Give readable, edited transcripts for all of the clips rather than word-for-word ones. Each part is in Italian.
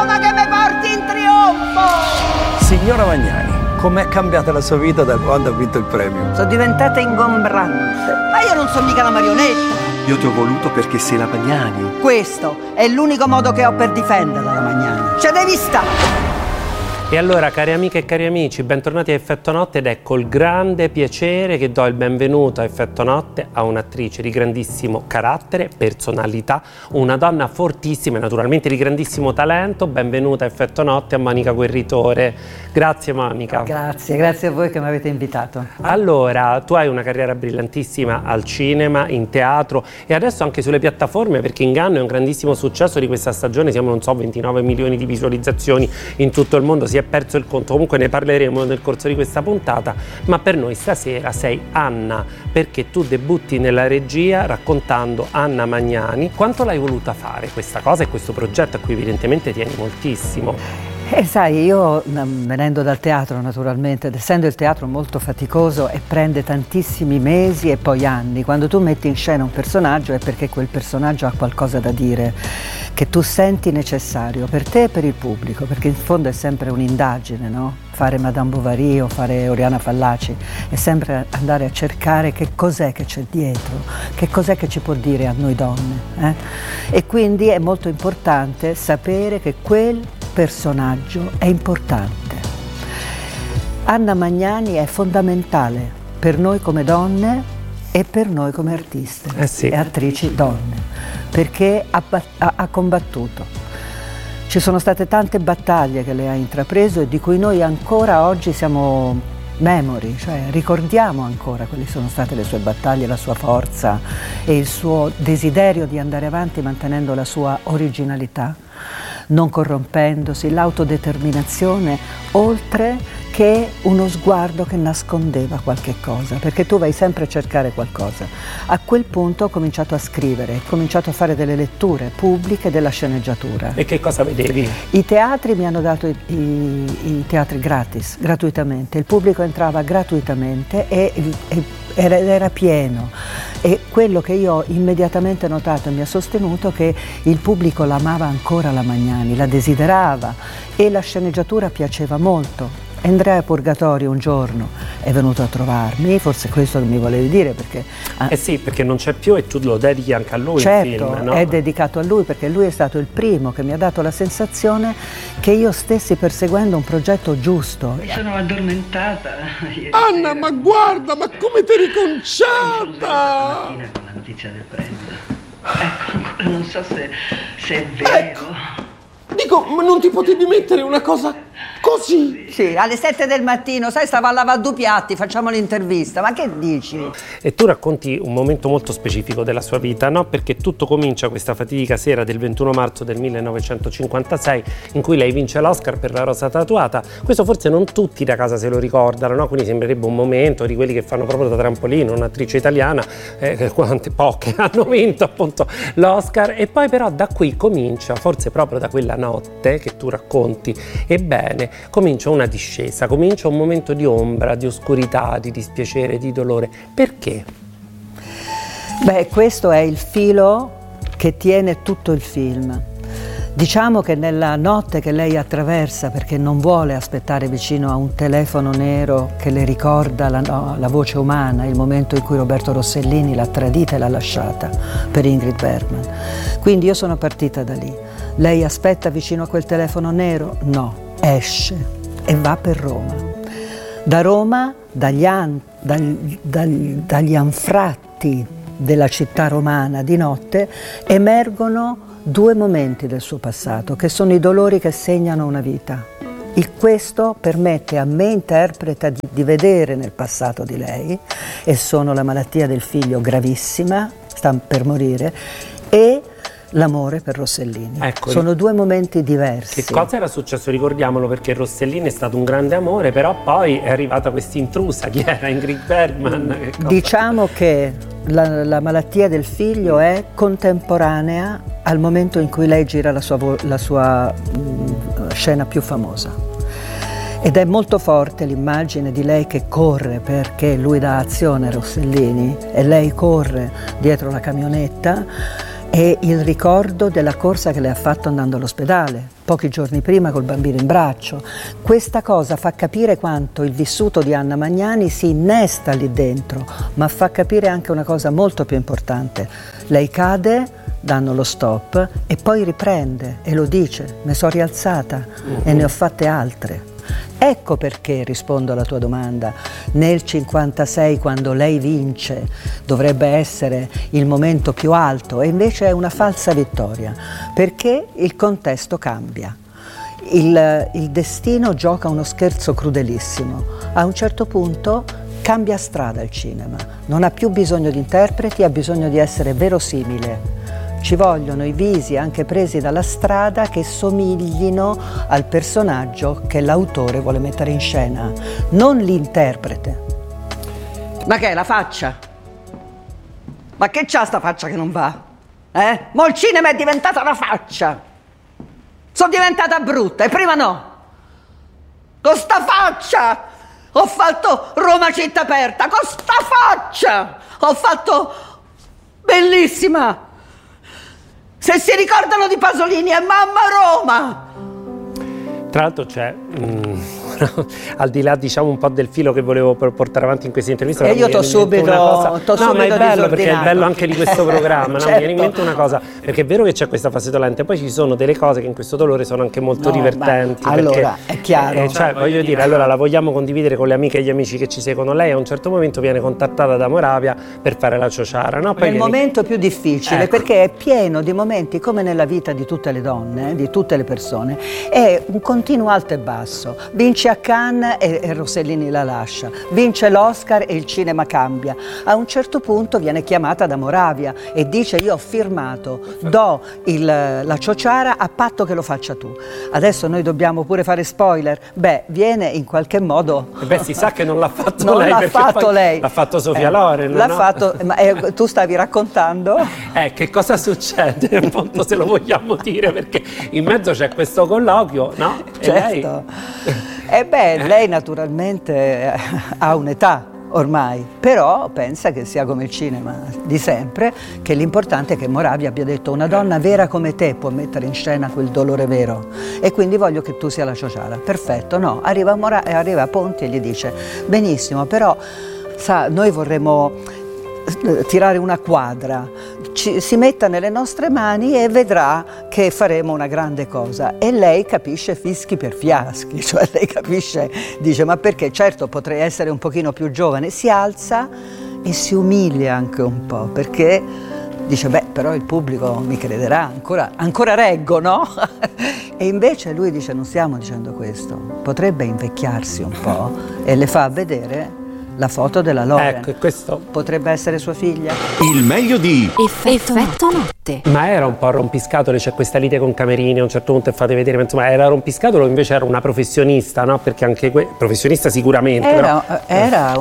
Roma che mi porti in trionfo! Signora Magnani, com'è cambiata la sua vita da quando ha vinto il premio? Sono diventata ingombrante. Ma io non sono mica la marionetta. Io ti ho voluto perché sei la Magnani. Questo è l'unico modo che ho per difenderla, la Magnani. Ci devi stare! E allora, cari amiche e cari amici, bentornati a Effetto Notte ed è col grande piacere che do il benvenuto a Effetto Notte a un'attrice di grandissimo carattere, personalità, una donna fortissima e naturalmente di grandissimo talento. Benvenuta a Effetto Notte a Monica Guerritore. Grazie Monica. Grazie a voi che mi avete invitato. Allora, tu hai una carriera brillantissima al cinema, in teatro e adesso anche sulle piattaforme, perché Inganno è un grandissimo successo di questa stagione, siamo non so 29 milioni di visualizzazioni in tutto il mondo, si è perso il conto, comunque ne parleremo nel corso di questa puntata, ma per noi stasera sei Anna, perché tu debutti nella regia raccontando Anna Magnani. Quanto l'hai voluta fare questa cosa e questo progetto a cui evidentemente tieni moltissimo? Sai, io venendo dal teatro naturalmente, ed essendo il teatro molto faticoso e prende tantissimi mesi e poi anni, quando tu metti in scena un personaggio è perché quel personaggio ha qualcosa da dire che tu senti necessario per te e per il pubblico, perché in fondo è sempre un'indagine, no? Fare Madame Bovary o fare Oriana Fallaci è sempre andare a cercare che cos'è che c'è dietro, che cos'è che ci può dire a noi donne, E quindi è molto importante sapere che quel personaggio è importante. Anna Magnani è fondamentale per noi come donne e per noi come artiste e attrici donne, perché ha combattuto. Ci sono state tante battaglie che lei ha intrapreso e di cui noi ancora oggi siamo memori, cioè ricordiamo ancora quali sono state le sue battaglie, la sua forza e il suo desiderio di andare avanti mantenendo la sua originalità, non corrompendosi, l'autodeterminazione, oltre che uno sguardo che nascondeva qualche cosa, perché tu vai sempre a cercare qualcosa. A quel punto ho cominciato a scrivere, ho cominciato a fare delle letture pubbliche della sceneggiatura. E che cosa vedevi? I teatri mi hanno dato i teatri gratis, gratuitamente, il pubblico entrava gratuitamente e era pieno. E quello che io ho immediatamente notato e mi ha sostenuto che il pubblico l'amava ancora la Magnani, la desiderava e la sceneggiatura piaceva molto. Andrea Purgatorio un giorno è venuto a trovarmi, forse questo che mi volevi dire, perché sì, perché non c'è più e tu lo dedichi anche a lui. Certo, il film, no? È dedicato a lui perché lui è stato il primo che mi ha dato la sensazione che io stessi perseguendo un progetto giusto. Mi sono addormentata Anna, sera. ma guarda, ma come ti eri conciata! Stamattina con la notizia del premio. Ecco, non so se è vero. Ecco. Dico, ma non ti potevi mettere una cosa così? Sì, alle 7 del mattino, sai, stavo a lavare due piatti, facciamo l'intervista, ma che dici? E tu racconti un momento molto specifico della sua vita, no? Perché tutto comincia questa fatidica sera del 21 marzo del 1956 in cui lei vince l'Oscar per La rosa tatuata. Questo forse non tutti da casa se lo ricordano, no? Quindi sembrerebbe un momento di quelli che fanno proprio da trampolino, un'attrice italiana, quante poche hanno vinto appunto l'Oscar, e poi però da qui comincia, forse proprio da quella notte che tu racconti, ebbene, comincia una discesa, comincia un momento di ombra, di oscurità, di dispiacere, di dolore. Perché? Beh, questo è il filo che tiene tutto il film. Diciamo che nella notte che lei attraversa, perché non vuole aspettare vicino a un telefono nero che le ricorda la voce umana, il momento in cui Roberto Rossellini l'ha tradita e l'ha lasciata per Ingrid Bergman. Quindi io sono partita da lì. Lei aspetta vicino a quel telefono nero? No, esce e va per Roma. Da Roma, dagli anfratti della città romana di notte, emergono due momenti del suo passato, che sono i dolori che segnano una vita. Questo permette a me, interpreta, di vedere nel passato di lei, e sono la malattia del figlio gravissima, sta per morire, e l'amore per Rossellini. Ecco, sono due momenti diversi. Che cosa era successo? Ricordiamolo, perché Rossellini è stato un grande amore, però poi è arrivata questa intrusa. Chi era? Ingrid Bergman? Diciamo che la malattia del figlio è contemporanea al momento in cui lei gira la sua scena più famosa. Ed è molto forte l'immagine di lei che corre, perché lui dà azione a Rossellini e lei corre dietro la camionetta è il ricordo della corsa che lei ha fatto andando all'ospedale, pochi giorni prima col bambino in braccio. Questa cosa fa capire quanto il vissuto di Anna Magnani si innesta lì dentro, ma fa capire anche una cosa molto più importante. Lei cade, danno lo stop e poi riprende e lo dice: mi sono rialzata e ne ho fatte altre. Ecco perché, rispondo alla tua domanda, nel 56, quando lei vince, dovrebbe essere il momento più alto e invece è una falsa vittoria, perché il contesto cambia. Il destino gioca uno scherzo crudelissimo. A un certo punto cambia strada il cinema, non ha più bisogno di interpreti, ha bisogno di essere verosimile. Ci vogliono i visi anche presi dalla strada che somiglino al personaggio che l'autore vuole mettere in scena, non l'interprete. Ma che è la faccia? Ma che c'ha sta faccia che non va? Mo il cinema è diventata una faccia. Sono diventata brutta e prima no. Con sta faccia ho fatto Roma città aperta, con sta faccia ho fatto Bellissima. Se si ricordano di Pasolini è Mamma Roma! Tra l'altro c'è, al di là diciamo un po' del filo che volevo portare avanti in questa intervista, e io t'ho subito ma è bello perché è bello anche di questo programma, certo. Mi viene in mente una cosa, perché è vero che c'è questa fase dolente, poi ci sono delle cose che in questo dolore sono anche molto divertenti. Allora, è chiaro. Cioè, voglio dire, allora la vogliamo condividere con le amiche e gli amici che ci seguono. Lei a un certo momento viene contattata da Moravia per fare la ciociara, no? Poi è il momento più difficile, ecco, perché è pieno di momenti come nella vita di tutte le donne, di tutte le persone, è un continuo alto e basso. Vince a Cannes e Rossellini la lascia, vince l'Oscar e il cinema cambia. A un certo punto viene chiamata da Moravia e dice: io ho firmato, do la ciociara a patto che lo faccia tu. Adesso noi dobbiamo pure fare spoiler. Beh, viene in qualche modo. Si sa che non l'ha fatto non lei. L'ha fatto lei. L'ha fatto Sofia Loren. L'ha no? fatto, ma tu stavi raccontando? Che cosa succede? Appunto, se lo vogliamo dire, perché in mezzo c'è questo colloquio, no? Certo. Lei naturalmente ha un'età ormai, però pensa che sia come il cinema di sempre, che l'importante è che Moravia abbia detto: una donna vera come te può mettere in scena quel dolore vero e quindi voglio che tu sia la ciociara. Perfetto, no? Arriva Ponti e gli dice: benissimo, però sa, noi vorremmo tirare una quadra, si metta nelle nostre mani e vedrà che faremo una grande cosa. E lei capisce fischi per fiaschi, cioè lei capisce, dice: ma perché? Certo, potrei essere un pochino più giovane. Si alza e si umilia anche un po', perché dice: beh, però il pubblico mi crederà, ancora reggo, no? E invece lui dice: non stiamo dicendo questo, potrebbe invecchiarsi un po', e le fa vedere la foto della Loren. Ecco, questo potrebbe essere sua figlia. Il meglio di Effetto notte. Ma era un po' rompiscatole, c'è questa lite con Camerini a un certo punto e fate vedere, ma insomma era rompiscatole o invece era una professionista, no? Perché anche professionista sicuramente. Era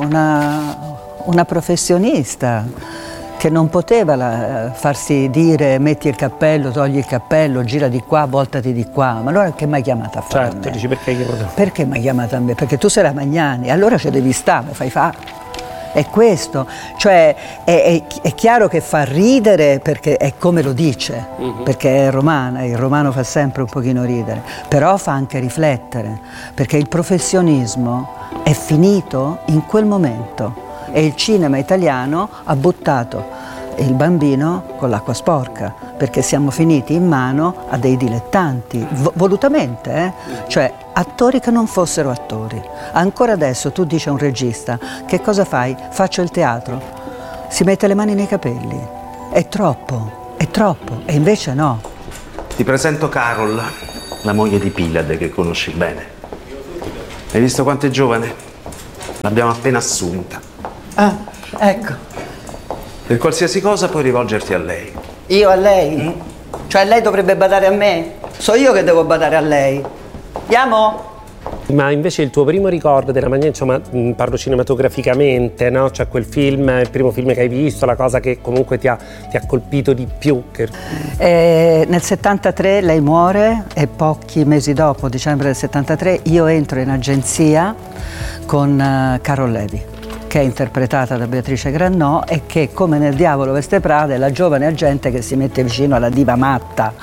una professionista che non poteva farsi dire: metti il cappello, togli il cappello, gira di qua, voltati di qua. Ma allora che mi hai chiamata a fare? Certo, dici perché io Perché mi hai chiamata a me? Perché tu sei la Magnani, allora ci devi stare, fai fa. È questo, cioè è chiaro che fa ridere perché è come lo dice, perché è romana, il romano fa sempre un pochino ridere, però fa anche riflettere, perché il professionismo è finito in quel momento. E il cinema italiano ha buttato il bambino con l'acqua sporca, perché siamo finiti in mano a dei dilettanti, volutamente, cioè attori che non fossero attori. Ancora adesso tu dici a un regista: che cosa fai? Faccio il teatro. Si mette le mani nei capelli. È troppo, e invece no. Ti presento Carol, la moglie di Pilade che conosci bene. Hai visto quanto è giovane? L'abbiamo appena assunta. Ah, ecco. Per qualsiasi cosa puoi rivolgerti a lei. Io a lei? Cioè lei dovrebbe badare a me? So io che devo badare a lei. Andiamo? Ma invece il tuo primo ricordo della Magnani, insomma, parlo cinematograficamente, no? Cioè quel film, il primo film che hai visto, la cosa che comunque ti ha colpito di più? Nel 73 lei muore e pochi mesi dopo, dicembre del 73, io entro in agenzia con Carol Levi, che è interpretata da Beatrice Grannò e che, come nel Diavolo veste Prada, è la giovane agente che si mette vicino alla diva matta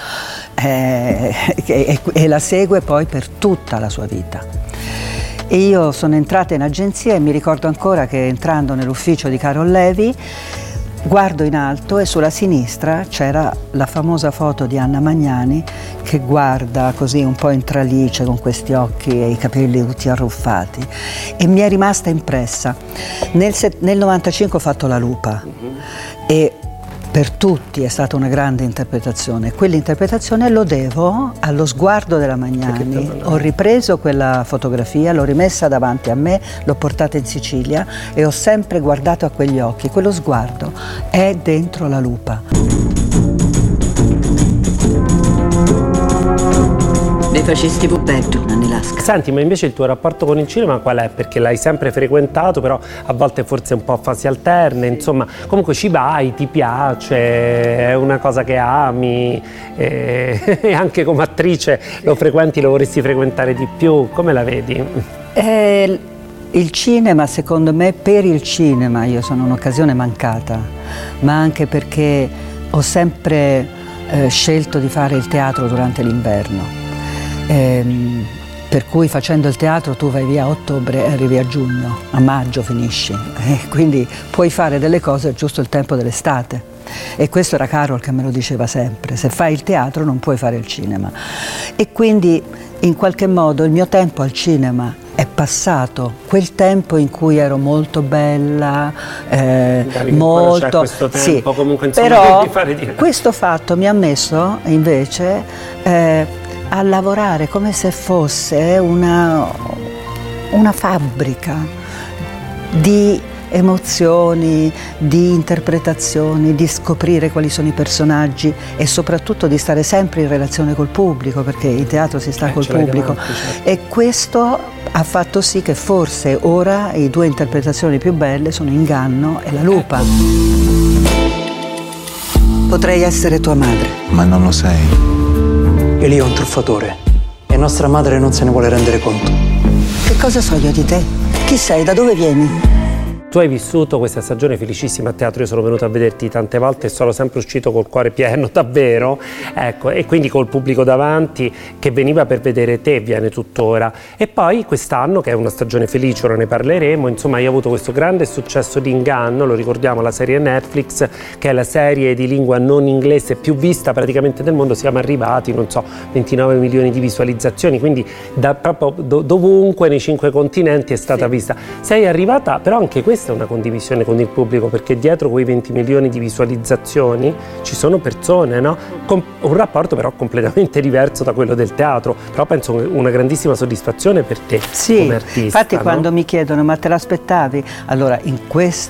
e la segue poi per tutta la sua vita. E io sono entrata in agenzia e mi ricordo ancora che entrando nell'ufficio di Carol Levi guardo in alto e sulla sinistra c'era la famosa foto di Anna Magnani che guarda così un po' in tralice con questi occhi e i capelli tutti arruffati, e mi è rimasta impressa. Nel 95 ho fatto La Lupa e per tutti è stata una grande interpretazione. Quell'interpretazione lo devo allo sguardo della Magnani. Ho ripreso quella fotografia, l'ho rimessa davanti a me, l'ho portata in Sicilia e ho sempre guardato a quegli occhi. Quello sguardo è dentro La Lupa. Ne facesti più peggio, Nanni Lasca. Senti, ma invece il tuo rapporto con il cinema qual è? Perché l'hai sempre frequentato, però a volte forse un po' a fasi alterne, insomma, comunque ci vai, ti piace, è una cosa che ami, e anche come attrice lo frequenti, lo vorresti frequentare di più, come la vedi? Il cinema, secondo me, per il cinema io sono un'occasione mancata, ma anche perché ho sempre scelto di fare il teatro durante l'inverno. Per cui facendo il teatro tu vai via a ottobre e arrivi a giugno, a maggio finisci, quindi puoi fare delle cose giusto il tempo dell'estate. E questo era Carol che me lo diceva sempre: se fai il teatro non puoi fare il cinema. E quindi in qualche modo il mio tempo al cinema è passato, quel tempo in cui ero molto bella, molto... C'è questo tempo, sì, comunque, insomma, però di fare di... questo fatto mi ha messo invece a lavorare come se fosse una fabbrica di emozioni, di interpretazioni, di scoprire quali sono i personaggi e soprattutto di stare sempre in relazione col pubblico, perché in teatro si sta col pubblico. Certo. E questo ha fatto sì che forse ora le due interpretazioni più belle sono Inganno e La Lupa. Potrei essere tua madre. Ma non lo sei. Elia è un truffatore e nostra madre non se ne vuole rendere conto. Che cosa so io di te? Chi sei? Da dove vieni? Tu hai vissuto questa stagione felicissima a teatro, io sono venuto a vederti tante volte e sono sempre uscito col cuore pieno, davvero, ecco, e quindi col pubblico davanti che veniva per vedere te, viene tuttora. E poi quest'anno, che è una stagione felice, ora ne parleremo, insomma hai avuto questo grande successo di Inganno, lo ricordiamo, la serie Netflix, che è la serie di lingua non inglese più vista praticamente del mondo, siamo arrivati, non so, 29 milioni di visualizzazioni, quindi proprio dovunque nei 5 continenti è stata vista. Sei arrivata, però anche questa è una condivisione con il pubblico, perché dietro quei 20 milioni di visualizzazioni ci sono persone, no? Con un rapporto però completamente diverso da quello del teatro, però penso una grandissima soddisfazione per te, sì, come artista. Infatti, no? Quando mi chiedono ma te l'aspettavi? Allora in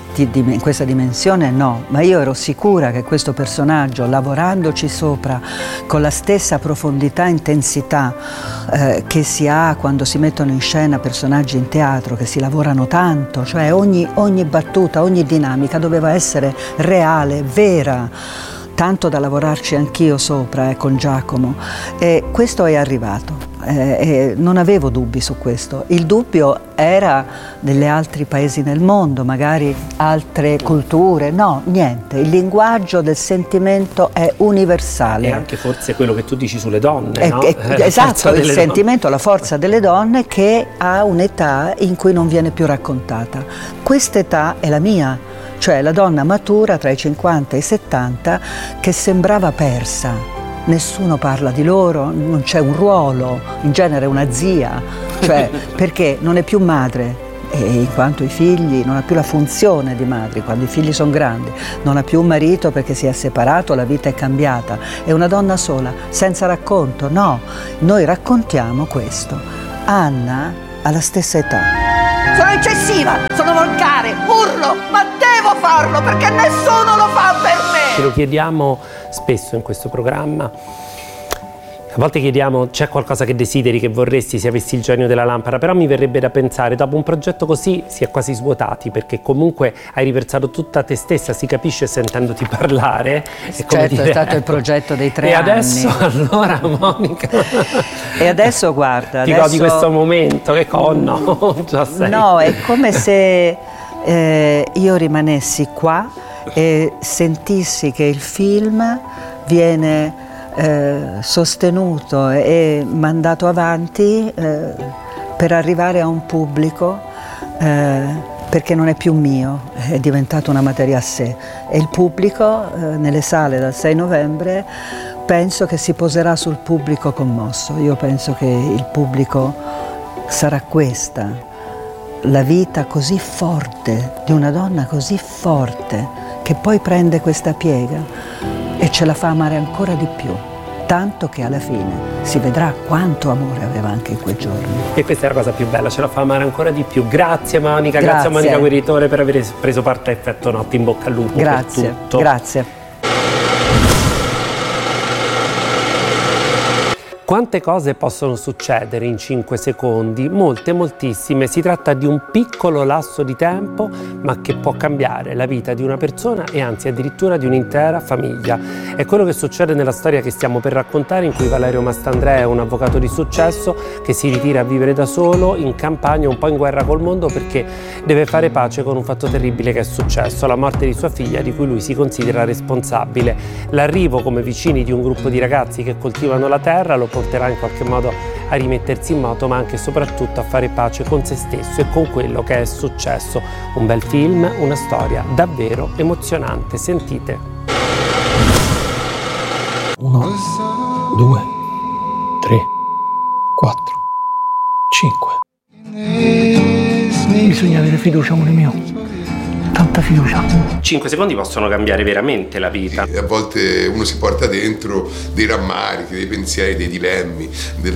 questa dimensione no, ma io ero sicura che questo personaggio, lavorandoci sopra con la stessa profondità e intensità che si ha quando si mettono in scena personaggi in teatro, che si lavorano tanto, cioè ogni battuta, ogni dinamica doveva essere reale, vera, tanto da lavorarci anch'io sopra con Giacomo, e questo è arrivato. Non avevo dubbi su questo. Il dubbio era degli altri paesi nel mondo, magari altre culture. No, niente. Il linguaggio del sentimento è universale. E anche forse quello che tu dici sulle donne, no? Esatto, il sentimento, la forza delle donne che ha un'età in cui non viene più raccontata. Quest'età è la mia, cioè la donna matura tra i 50 e i 70 che sembrava persa. Nessuno parla di loro, non c'è un ruolo, in genere una zia, cioè perché non è più madre, e in quanto i figli non ha più la funzione di madre, quando i figli sono grandi, non ha più un marito perché si è separato, la vita è cambiata, è una donna sola, senza racconto. No, noi raccontiamo questo. Anna ha la stessa età. Sono eccessiva, sono volgare, urlo, ma devo farlo perché nessuno lo fa per me. Ce lo chiediamo spesso in questo programma. A volte chiediamo: c'è qualcosa che desideri, che vorresti se avessi il genio della lampada? Però mi verrebbe da pensare, dopo un progetto così si è quasi svuotati, perché comunque hai riversato tutta te stessa, si capisce sentendoti parlare. Certo, è stato il progetto dei 3 anni. E adesso allora, Monica? E adesso guarda, ti godi questo momento, che no, già sei. No, è come se io rimanessi qua e sentissi che il film viene sostenuto e mandato avanti per arrivare a un pubblico, perché non è più mio, è diventato una materia a sé, e il pubblico nelle sale dal 6 novembre penso che si poserà sul pubblico commosso. Io penso che il pubblico sarà questa, la vita così forte di una donna così forte che poi prende questa piega e ce la fa amare ancora di più, tanto che alla fine si vedrà quanto amore aveva anche in quei giorni. E questa è la cosa più bella, ce la fa amare ancora di più. Grazie Monica, grazie a Monica Gueritore per aver preso parte a Effetto Notte. In bocca al lupo per tutto. Grazie. Quante cose possono succedere in 5 secondi? Molte, moltissime. Si tratta di un piccolo lasso di tempo, ma che può cambiare la vita di una persona e anzi addirittura di un'intera famiglia. È quello che succede nella storia che stiamo per raccontare, in cui Valerio Mastandrea è un avvocato di successo che si ritira a vivere da solo in campagna, un po' in guerra col mondo, perché deve fare pace con un fatto terribile che è successo, la morte di sua figlia, di cui lui si considera responsabile. L'arrivo come vicini di un gruppo di ragazzi che coltivano la terra lo porterà in qualche modo a rimettersi in moto, ma anche e soprattutto a fare pace con se stesso e con quello che è successo. Un bel film, una storia davvero emozionante. Sentite. 1, 2, 3, 4, 5. Bisogna avere fiducia, amore mio. Tanta fiducia. 5 secondi possono cambiare veramente la vita. A volte uno si porta dentro dei rammarichi, dei pensieri, dei dilemmi.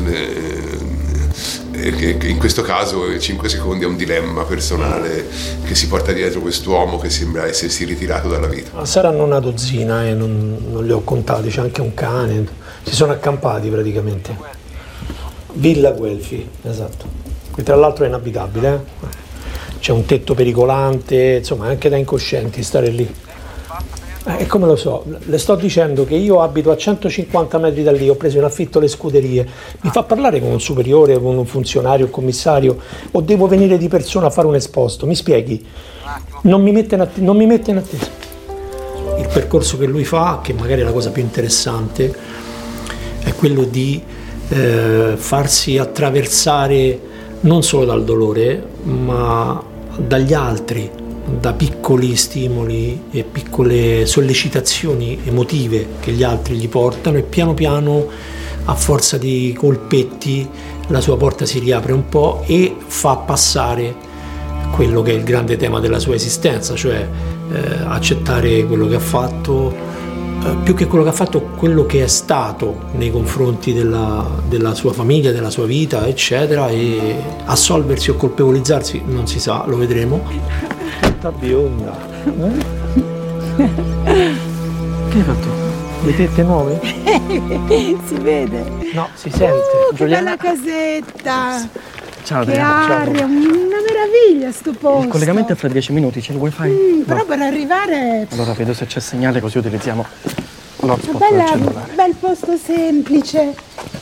In questo caso 5 secondi è un dilemma personale che si porta dietro quest'uomo che sembra essersi ritirato dalla vita. Saranno una dozzina e non li ho contati, c'è anche un cane. Si sono accampati praticamente. Villa Guelfi, esatto. Qui tra l'altro è inabitabile, C'è un tetto pericolante, insomma, è anche da incoscienti stare lì. E come lo so, le sto dicendo che io abito a 150 metri da lì, ho preso in affitto le scuderie. Mi fa parlare con un superiore, con un funzionario, un commissario, o devo venire di persona a fare un esposto? Mi spieghi? Non mi mette in attesa. Il percorso che lui fa, che magari è la cosa più interessante, è quello di farsi attraversare non solo dal dolore, ma dagli altri, da piccoli stimoli e piccole sollecitazioni emotive che gli altri gli portano, e piano piano, a forza di colpetti, la sua porta si riapre un po' e fa passare quello che è il grande tema della sua esistenza, cioè accettare quello che ha fatto, più che quello che ha fatto, quello che è stato nei confronti della sua famiglia, della sua vita, eccetera, e assolversi o colpevolizzarsi, non si sa, lo vedremo. Tutta bionda. Che hai fatto? Le tette nuove? Si vede. No, si sente. Che bella casetta. Ciao, che aria, una meraviglia sto posto. Il collegamento è fra 10 minuti, c'è il wifi? Però per arrivare... Allora vedo se c'è segnale, così utilizziamo l'hotspot del cellulare. Bel posto semplice.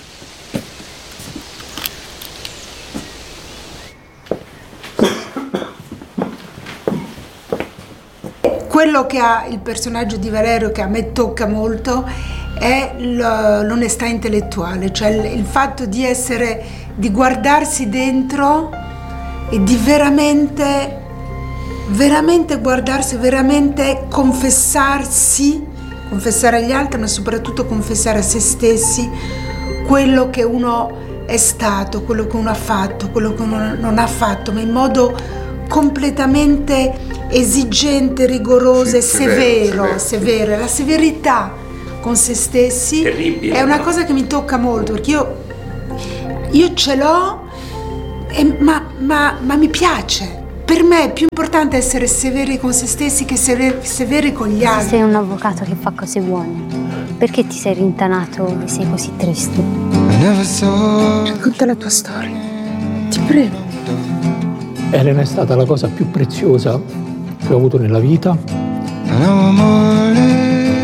Quello che ha il personaggio di Valerio, che a me tocca molto, è l'onestà intellettuale, cioè il fatto di guardarsi dentro e di veramente guardarsi, veramente confessare agli altri, ma soprattutto confessare a se stessi quello che uno è stato, quello che uno ha fatto, quello che uno non ha fatto, ma in modo completamente esigente, rigoroso e severo. La severità con se stessi terribile, è una cosa che mi tocca molto, perché io ce l'ho, ma mi piace. Per me è più importante essere severi con se stessi che severi con gli altri. Sei un avvocato che fa cose buone. Perché ti sei rintanato e sei così triste? Racconta la tua storia, ti prego. Elena è stata la cosa più preziosa che ho avuto nella vita.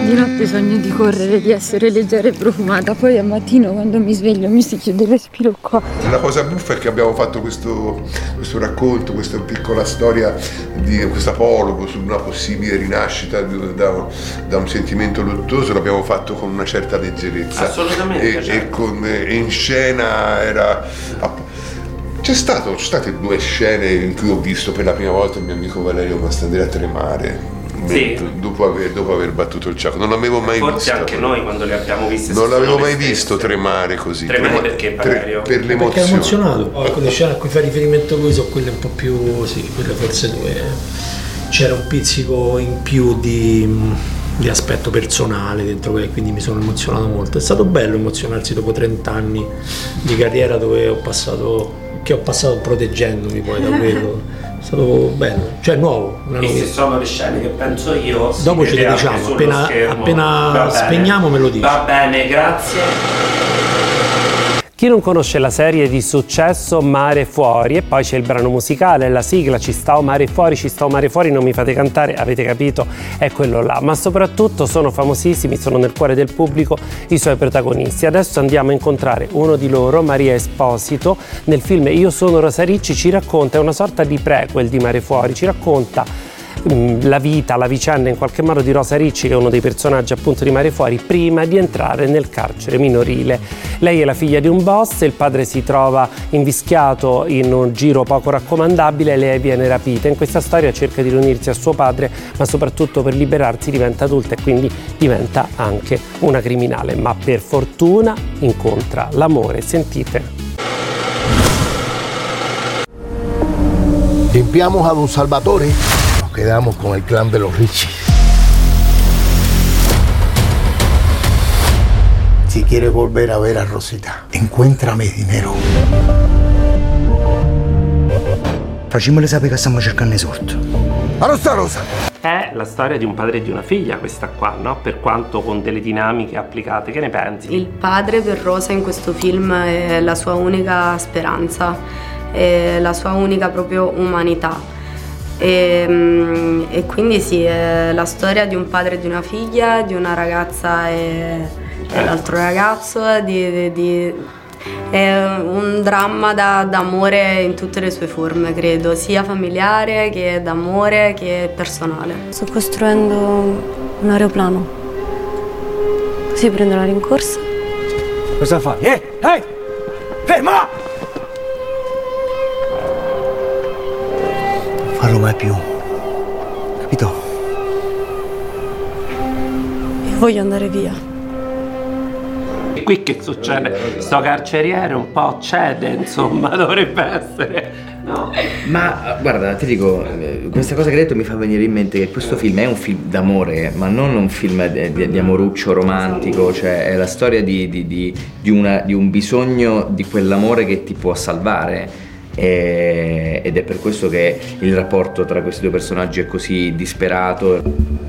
Di notte sogno di correre, di essere leggera e profumata, poi al mattino quando mi sveglio mi si chiude il respiro qua. La cosa buffa è che abbiamo fatto questo racconto, questa piccola storia, questo apologo su una possibile rinascita da un sentimento luttuoso, l'abbiamo fatto con una certa leggerezza. Assolutamente. E in scena era... Ci sono state 2 scene in cui ho visto per la prima volta il mio amico Valerio Mastandrea tremare. Sì. Dopo aver battuto il ciaco, non l'avevo mai visto. Forse anche noi quando le abbiamo viste non l'avevo mai visto tremare così. Tremare perché Valerio? Per l'emozione. Perché è emozionato. Alcune scene a cui fa riferimento lui sono quelle un po' più, sì, quelle forse dove c'era un pizzico in più di aspetto personale dentro quelle, quindi mi sono emozionato molto. È stato bello emozionarsi dopo 30 anni di carriera che ho passato proteggendomi poi da quello. È stato bello, cioè nuovo. E se sono le scene che penso io, dopo ce le diciamo, appena spegniamo me lo dici. Va bene, grazie. Chi non conosce la serie di successo Mare Fuori, e poi c'è il brano musicale, la sigla, Ci sta mare fuori, non mi fate cantare, avete capito, è quello là, ma soprattutto sono famosissimi, sono nel cuore del pubblico i suoi protagonisti. Adesso andiamo a incontrare uno di loro, Maria Esposito, nel film Io sono Rosa Ricci, ci racconta, è una sorta di prequel di Mare Fuori, ci racconta la vita, la vicenda in qualche modo di Rosa Ricci, che è uno dei personaggi appunto di Mare Fuori, prima di entrare nel carcere minorile. Lei è la figlia di un boss, il padre si trova invischiato in un giro poco raccomandabile e lei viene rapita. In questa storia cerca di riunirsi a suo padre, ma soprattutto per liberarsi diventa adulta e quindi diventa anche una criminale, ma per fortuna incontra l'amore. Sentite. Limpiamos a Don Salvatore. Quedamos con el clan de los Ricci. Si quieres volver a ver a Rosita, encuéntrame dinero. Facciamole sapere che stiamo cercando i soldi. Rosa! È la storia di un padre e di una figlia questa qua, no? Per quanto con delle dinamiche applicate, che ne pensi? Il padre per Rosa in questo film è la sua unica speranza, è la sua unica proprio umanità. E quindi sì, è la storia di un padre e di una figlia, di una ragazza e l'altro ragazzo, è un dramma d'amore in tutte le sue forme, credo, sia familiare che d'amore che personale. Sto costruendo un aeroplano, così prendo la rincorsa. Cosa fai? Ehi! Ferma! Farlo mai più, capito? Io voglio andare via. E qui che succede? Sto carceriere un po' cede, insomma, dovrebbe essere, no? Ma guarda, ti dico, questa cosa che hai detto mi fa venire in mente che questo film è un film d'amore, ma non un film di amoruccio romantico, cioè è la storia di un bisogno di quell'amore che ti può salvare. Ed è per questo che il rapporto tra questi due personaggi è così disperato.